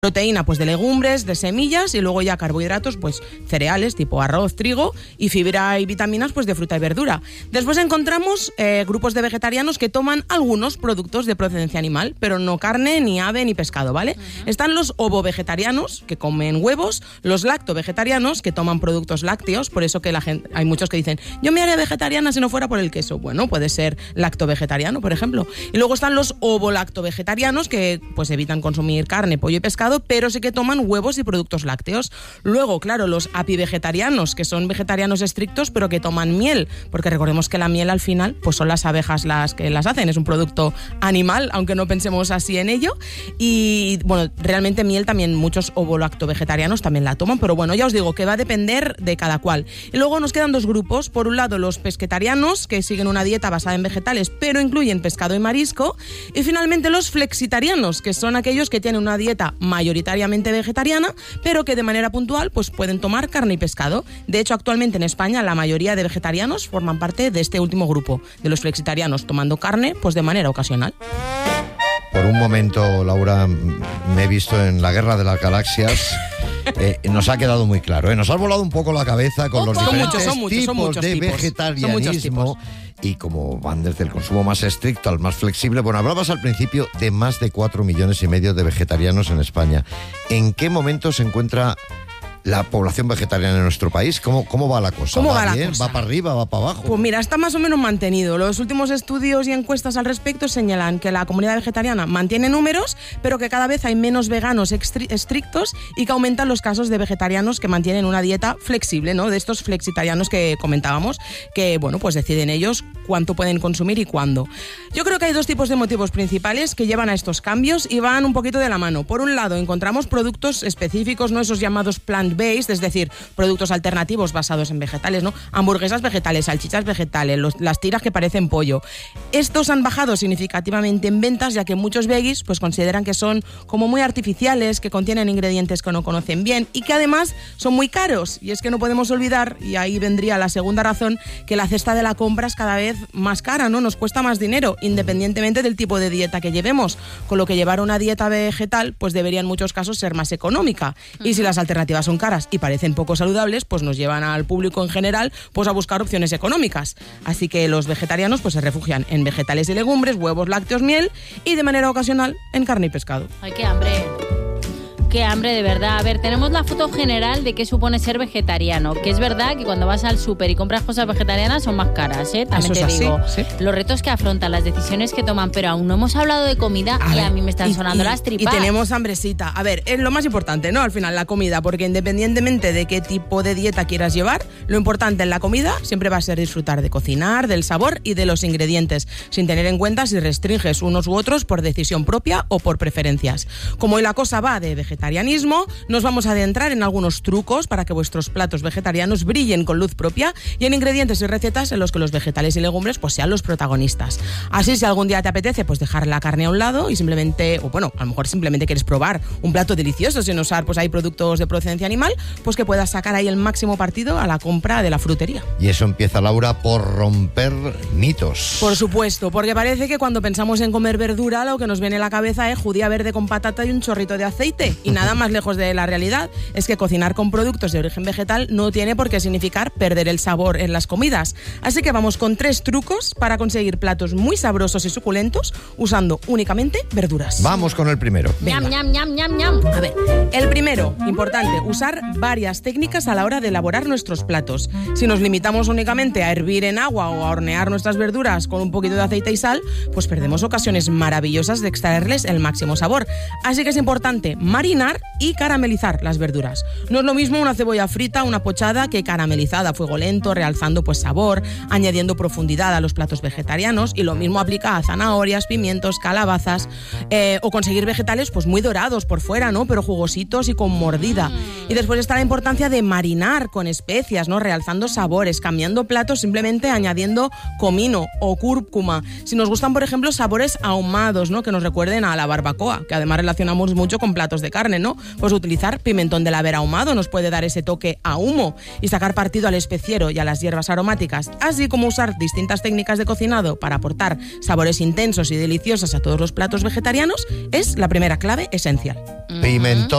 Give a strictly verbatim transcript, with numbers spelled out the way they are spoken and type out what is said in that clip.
Proteína, pues de legumbres, de semillas, y luego ya carbohidratos, pues cereales tipo arroz, trigo, y fibra y vitaminas, pues de fruta y verdura. Después encontramos eh, grupos de vegetarianos que toman algunos productos de procedencia animal, pero no carne, ni ave, ni pescado, ¿vale? Uh-huh. Están los ovo-vegetarianos, que comen huevos, los lacto-vegetarianos, que toman productos lácteos, por eso que la gente, hay muchos que dicen, yo me haría vegetariana si no fuera por el queso. Bueno, puede ser lacto-vegetariano, por ejemplo. Y luego están los ovo-lacto-vegetarianos, que pues evitan consumir carne, pollo y pescado, pero sí que toman huevos y productos lácteos. Luego, claro, los apivegetarianos, que son vegetarianos estrictos, pero que toman miel, porque recordemos que la miel al final pues son las abejas las que las hacen, es un producto animal, aunque no pensemos así en ello. Y bueno, realmente miel también muchos ovo-lacto-vegetarianos también la toman, pero bueno, ya os digo que va a depender de cada cual. Y luego nos quedan dos grupos, por un lado los pesquetarianos, que siguen una dieta basada en vegetales, pero incluyen pescado y marisco, y finalmente los flexitarianos, que son aquellos que tienen una dieta mayoritariamente vegetariana, pero que de manera puntual pues pueden tomar carne y pescado. De hecho, actualmente en España la mayoría de vegetarianos forman parte de este último grupo, de los flexitarianos, tomando carne pues de manera ocasional. Por un momento, Laura, me he visto en la Guerra de las Galaxias. Eh, nos ha quedado muy claro, ¿eh? Nos has volado un poco la cabeza con oh, los son diferentes muchos, son muchos, tipos son muchos de tipos. vegetarianismo. Y como van desde el consumo más estricto al más flexible. Bueno, hablabas al principio de más de cuatro millones y medio de vegetarianos en España. ¿En qué momento se encuentra la población vegetariana en nuestro país? ¿Cómo, cómo va la cosa? ¿Cómo ¿Va, va la bien? cosa? ¿Va para arriba? ¿Va para abajo? Pues mira, está más o menos mantenido. Los últimos estudios y encuestas al respecto señalan que la comunidad vegetariana mantiene números, pero que cada vez hay menos veganos estrictos y que aumentan los casos de vegetarianos que mantienen una dieta flexible, ¿no? De estos flexitarianos que comentábamos, que, bueno, pues deciden ellos cuánto pueden consumir y cuándo. Yo creo que hay dos tipos de motivos principales que llevan a estos cambios y van un poquito de la mano. Por un lado, encontramos productos específicos, ¿no? Esos llamados plant-based, es decir, productos alternativos basados en vegetales, ¿no? Hamburguesas vegetales, salchichas vegetales, los, las tiras que parecen pollo. Estos han bajado significativamente en ventas, ya que muchos veggies pues consideran que son como muy artificiales, que contienen ingredientes que no conocen bien y que además son muy caros. Y es que no podemos olvidar, y ahí vendría la segunda razón, que la cesta de la compra es cada vez más cara, ¿no? Nos cuesta más dinero, independientemente del tipo de dieta que llevemos, con lo que llevar una dieta vegetal pues debería en muchos casos ser más económica. Uh-huh. Y si las alternativas son caras y parecen poco saludables, pues nos llevan al público en general pues a buscar opciones económicas. Así que los vegetarianos pues se refugian en vegetales y legumbres, huevos, lácteos, miel y de manera ocasional en carne y pescado. ¡Ay, qué hambre! Qué hambre, de verdad. A ver, tenemos la foto general de qué supone ser vegetariano, que es verdad que cuando vas al súper y compras cosas vegetarianas son más caras, ¿eh? También Eso te es digo. así, ¿sí? Los retos que afrontan, las decisiones que toman, pero aún no hemos hablado de comida a y ver, a mí me están y, sonando y, las tripas. Y tenemos hambrecita. A ver, es lo más importante, ¿no? Al final, la comida, porque independientemente de qué tipo de dieta quieras llevar, lo importante en la comida siempre va a ser disfrutar de cocinar, del sabor y de los ingredientes, sin tener en cuenta si restringes unos u otros por decisión propia o por preferencias. Como hoy la cosa va de vegetarianismo, nos vamos a adentrar en algunos trucos para que vuestros platos vegetarianos brillen con luz propia y en ingredientes y recetas en los que los vegetales y legumbres pues sean los protagonistas. Así, si algún día te apetece pues dejar la carne a un lado y simplemente, o bueno, a lo mejor simplemente quieres probar un plato delicioso sin usar pues hay productos de procedencia animal, pues que puedas sacar ahí el máximo partido a la compra de la frutería. Y eso empieza, Laura, por romper mitos. Por supuesto, porque parece que cuando pensamos en comer verdura lo que nos viene a la cabeza es judía verde con patata y un chorrito de aceite, y nada más lejos de la realidad es que cocinar con productos de origen vegetal no tiene por qué significar perder el sabor en las comidas. Así que vamos con tres trucos para conseguir platos muy sabrosos y suculentos usando únicamente verduras. Vamos con el primero. Ñam, ñam, ñam, ñam, ñam. A ver, el primero, importante, usar varias técnicas a la hora de elaborar nuestros platos. Si nos limitamos únicamente a hervir en agua o a hornear nuestras verduras con un poquito de aceite y sal, pues perdemos ocasiones maravillosas de extraerles el máximo sabor. Así que es importante marinar y caramelizar las verduras. No es lo mismo una cebolla frita, una pochada, que caramelizada a fuego lento, realzando pues sabor, añadiendo profundidad a los platos vegetarianos, y lo mismo aplica a zanahorias, pimientos, calabazas, eh, o conseguir vegetales pues muy dorados por fuera, ¿no? Pero jugositos jugositos y con mordida. Y después está la importancia de marinar con especias, ¿no? Realzando sabores, cambiando platos simplemente añadiendo comino o cúrcuma. Si nos gustan, por ejemplo, sabores ahumados, ¿no? Que nos recuerden a la barbacoa, que además relacionamos mucho con platos de carne, ¿no? Pues utilizar pimentón de la vera ahumado nos puede dar ese toque a humo y sacar partido al especiero y a las hierbas aromáticas, así como usar distintas técnicas de cocinado para aportar sabores intensos y deliciosos a todos los platos vegetarianos, es la primera clave esencial. Pimentón